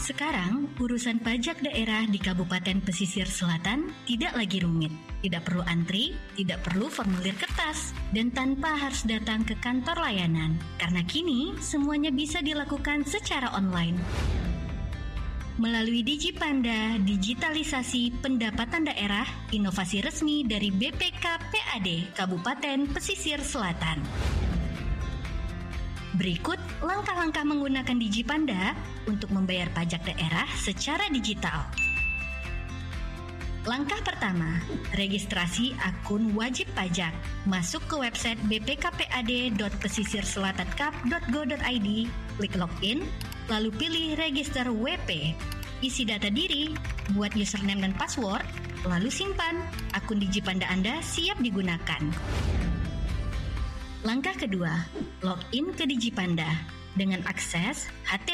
Sekarang, urusan pajak daerah di Kabupaten Pesisir Selatan tidak lagi rumit. Tidak perlu antri, tidak perlu formulir kertas, dan tanpa harus datang ke kantor layanan. Karena kini, semuanya bisa dilakukan secara online. Melalui Digipanda, digitalisasi pendapatan daerah, inovasi resmi dari BPKPAD Kabupaten Pesisir Selatan. Berikut langkah-langkah menggunakan Digipanda untuk membayar pajak daerah secara digital. Langkah pertama, registrasi akun wajib pajak. Masuk ke website bpkpad.pesisirselatankap.go.id, klik login, lalu pilih register WP. Isi data diri, buat username dan password, lalu simpan. Akun Digipanda Anda siap digunakan. Langkah kedua, login ke Digipanda dengan akses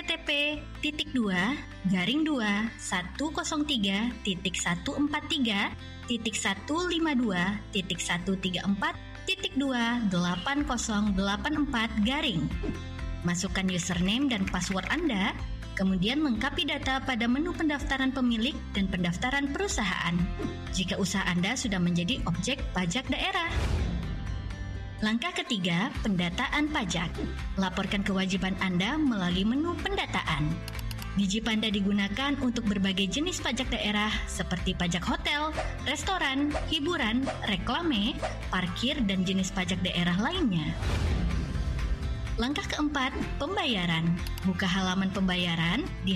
http://103.113.134.28084. Masukkan username dan password Anda, kemudian lengkapi data pada menu pendaftaran pemilik dan pendaftaran perusahaan jika usaha Anda sudah menjadi objek pajak daerah. Langkah ketiga, pendataan pajak. Laporkan kewajiban Anda melalui menu pendataan. Digipanda digunakan untuk berbagai jenis pajak daerah seperti pajak hotel, restoran, hiburan, reklame, parkir, dan jenis pajak daerah lainnya. Langkah keempat, pembayaran. Buka halaman pembayaran di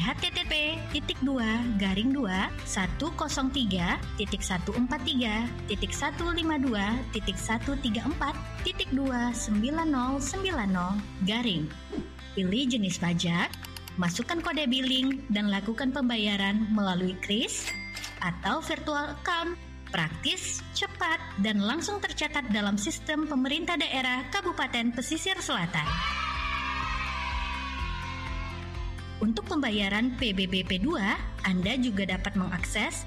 http://103.113.134.29090. Pilih jenis pajak, masukkan kode billing, dan lakukan pembayaran melalui kris atau virtual account. Praktis, cepat, dan langsung tercatat dalam sistem pemerintah daerah Kabupaten Pesisir Selatan. Untuk pembayaran PBBP2, Anda juga dapat mengakses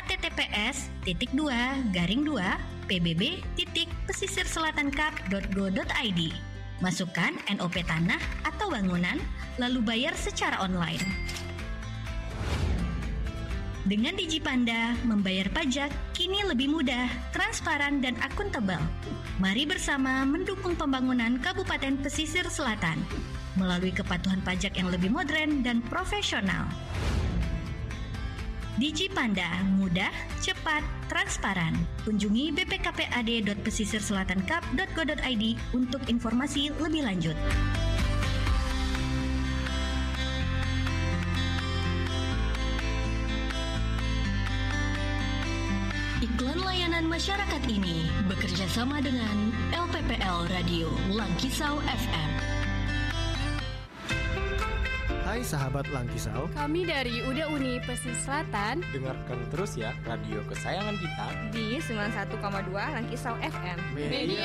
https://pbb.psisirselatankap.go.id. Masukkan NOP tanah atau bangunan, lalu bayar secara online. Dengan Digipanda, membayar pajak kini lebih mudah, transparan, dan akuntabel. Mari bersama mendukung pembangunan Kabupaten Pesisir Selatan melalui kepatuhan pajak yang lebih modern dan profesional. Digipanda, mudah, cepat, transparan. Kunjungi bpkpad.pesisirselatankap.go.id untuk informasi lebih lanjut. Iklan layanan masyarakat ini bekerja sama dengan LPPL Radio Langkisau FM. Hai sahabat Langkisau, kami dari UDA Uni Pesisir Selatan. dengarkan terus ya radio kesayangan kita di 91,2 Langkisau FM. Media